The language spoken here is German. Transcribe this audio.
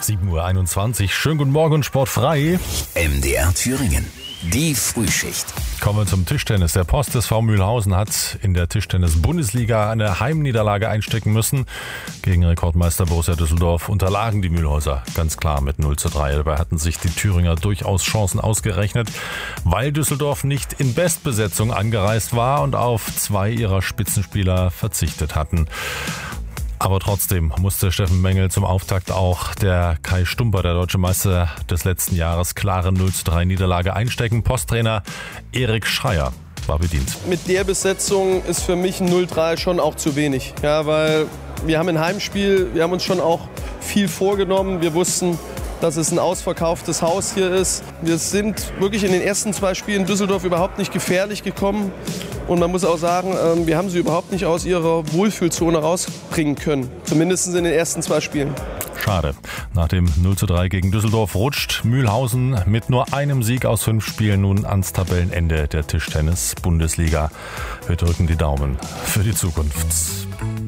7:21 Uhr. Schönen guten Morgen, sportfrei. MDR Thüringen. Die Frühschicht. Kommen wir zum Tischtennis. Der Post SV Mühlhausen hat in der Tischtennis-Bundesliga eine Heimniederlage einstecken müssen. Gegen Rekordmeister Borussia Düsseldorf unterlagen die Mühlhäuser ganz klar mit 0:3. Dabei hatten sich die Thüringer durchaus Chancen ausgerechnet, weil Düsseldorf nicht in Bestbesetzung angereist war und auf 2 ihrer Spitzenspieler verzichtet hatten. Aber trotzdem musste Steffen Mengel zum Auftakt auch der Kai Stumper, der deutsche Meister des letzten Jahres, klare 0:3 Niederlage einstecken. Posttrainer Erik Schreier war bedient. Mit der Besetzung ist für mich ein 0:3 schon auch zu wenig. Ja, weil wir haben ein Heimspiel, wir haben uns schon auch viel vorgenommen. Wir wussten, dass es ein ausverkauftes Haus hier ist. Wir sind wirklich in den ersten 2 Spielen Düsseldorf überhaupt nicht gefährlich gekommen. Und man muss auch sagen, wir haben sie überhaupt nicht aus ihrer Wohlfühlzone rausbringen können. Zumindest in den ersten 2 Spielen. Schade. Nach dem 0:3 gegen Düsseldorf rutscht Mühlhausen mit nur einem Sieg aus 5 Spielen nun ans Tabellenende der Tischtennis-Bundesliga. Wir drücken die Daumen für die Zukunft.